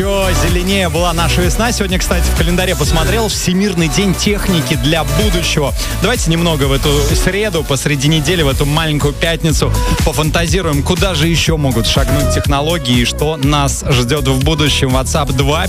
еще зеленее была наша весна. Сегодня, кстати, в календаре посмотрел Всемирный день техники для будущего. Давайте немного в эту среду, посреди недели, в эту маленькую пятницу пофантазируем, куда же еще могут шагнуть технологии и что нас ждет в будущем. WhatsApp 2